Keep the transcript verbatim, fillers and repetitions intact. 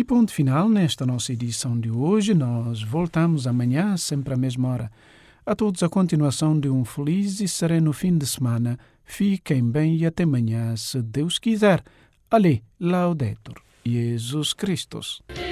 ponto final nesta nossa edição de hoje. Nós voltamos amanhã, sempre à mesma hora. A todos a continuação de um feliz e sereno fim de semana. Fiquem bem e até amanhã, se Deus quiser. Ale, Laudetur, Jesus Christus.